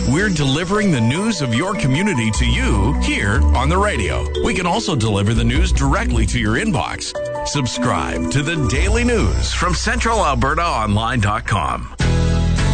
We're delivering the news of your community to you here on the radio. We can also deliver the news directly to your inbox. Subscribe to the Daily News from CentralAlbertaOnline.com.